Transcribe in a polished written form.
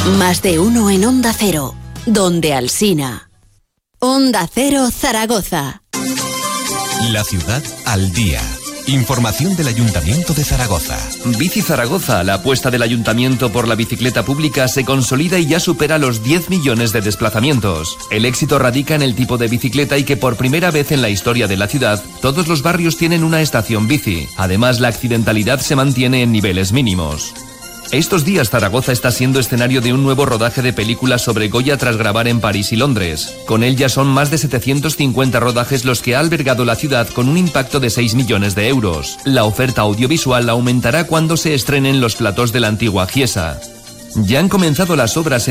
Más de uno en Onda Cero, donde Alsina. Onda Cero Zaragoza. La ciudad al día. Información del Ayuntamiento de Zaragoza. Bici Zaragoza, la apuesta del Ayuntamiento por la bicicleta pública, se consolida y ya supera los 10 millones de desplazamientos. El éxito radica en el tipo de bicicleta y que por primera vez en la historia de la ciudad, todos los barrios tienen una estación bici. Además, la accidentalidad se mantiene en niveles mínimos. Estos días Zaragoza está siendo escenario de un nuevo rodaje de películas sobre Goya tras grabar en París y Londres. Con él ya son más de 750 rodajes los que ha albergado la ciudad con un impacto de 6 millones de euros. La oferta audiovisual aumentará cuando se estrenen los platós de la antigua Chiesa. Ya han comenzado las obras en